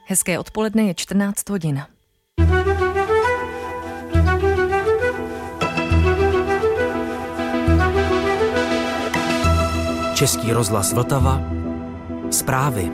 Hezké odpoledne, je 14 hodin. Český rozhlas Vltava. Zprávy.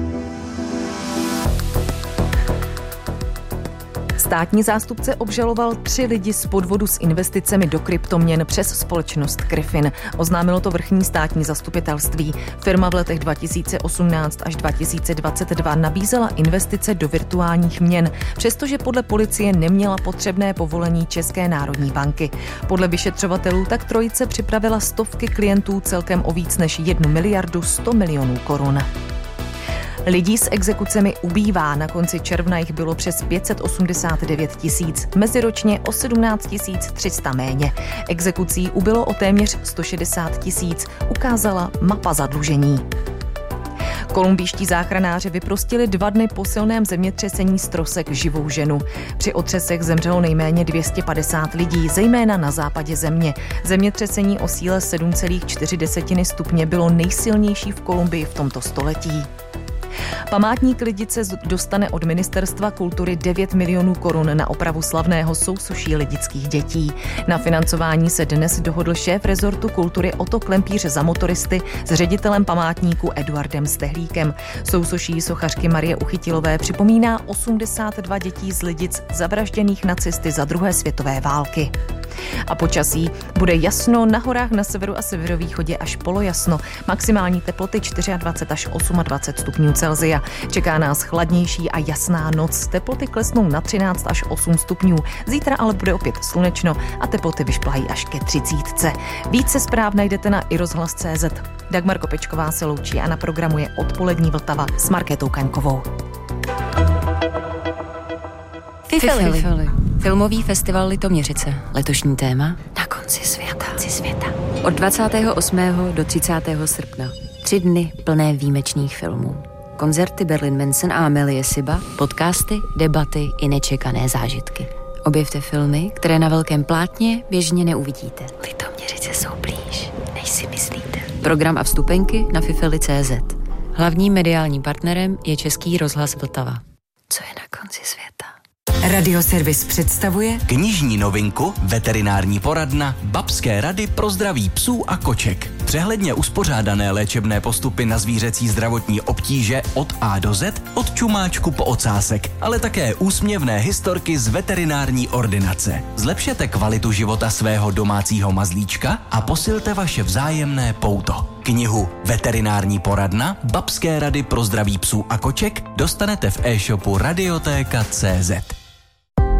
Státní zástupce obžaloval 3 lidi z podvodu s investicemi do kryptoměn přes společnost Gryphon. Oznámilo to vrchní státní zastupitelství. Firma v letech 2018 až 2022 nabízela investice do virtuálních měn, přestože podle policie neměla potřebné povolení České národní banky. Podle vyšetřovatelů tak trojice připravila stovky klientů celkem o víc než 1 miliardu 100 milionů korun. Lidí s exekucemi ubývá, na konci června jich bylo přes 589 000, meziročně o 17 300 méně. Exekucí ubylo o téměř 160 000, ukázala mapa zadlužení. Kolumbijští záchranáři vyprostili 2 dny po silném zemětřesení z trosek živou ženu. Při otřesech zemřelo nejméně 250 lidí, zejména na západě země. Zemětřesení o síle 7,4 stupně bylo nejsilnější v Kolumbii v tomto století. Památník Lidice dostane od Ministerstva kultury 9 milionů korun na opravu slavného sousoší lidických dětí. Na financování se dnes dohodl šéf rezortu kultury Otto Klempíř za motoristy s ředitelem památníku Eduardem Stehlíkem. Sousoší sochařky Marie Uchytilové připomíná 82 dětí z Lidic zavražděných nacisty za 2. světové války. A počasí: bude jasno, na horách na severu a severovýchodě až polojasno. Maximální teploty 24 až 28 stupňů Celsia. Čeká nás chladnější a jasná noc. Teploty klesnou na 13 až 8 stupňů. Zítra ale bude opět slunečno a teploty vyšplají až ke 30. Více zpráv najdete na iRozhlas.cz. Dagmar Kopečková se loučí a na programu je Odpolední Vltava s Markétou Kaňkovou. Fifily. Filmový festival Litoměřice. Letošní téma: Na konci světa. Od 28. do 30. srpna. 3 dny plné výjimečných filmů. Koncerty Berlin Manson a Amelie Siba, podcasty, debaty i nečekané zážitky. Objevte filmy, které na velkém plátně běžně neuvidíte. Litoměřice jsou blíž, než si myslíte. Program a vstupenky na fifily.cz. Hlavním mediálním partnerem je Český rozhlas Vltava. Co je na konci světa? Radioservis představuje Knižní novinku, veterinární poradna, babské rady pro zdraví psů a koček. Přehledně uspořádané léčebné postupy na zvířecí zdravotní obtíže od A do Z, od čumáčku po ocásek, ale také úsměvné historky z veterinární ordinace. Zlepšete kvalitu života svého domácího mazlíčka a posilte vaše vzájemné pouto. Knihu Veterinární poradna, babské rady pro zdraví psů a koček dostanete v e-shopu Radiotéka.cz.